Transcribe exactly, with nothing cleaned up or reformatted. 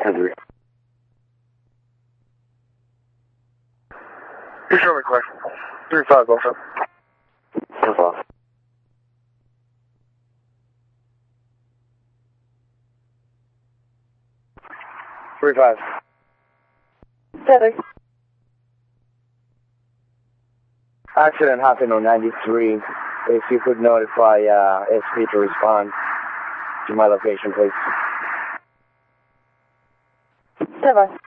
Andrew. You show me question. Three five also. That's off. Three five. Seven. Accident happened on ninety-three. If you could notify uh, S P to respond to my location, please. Seven.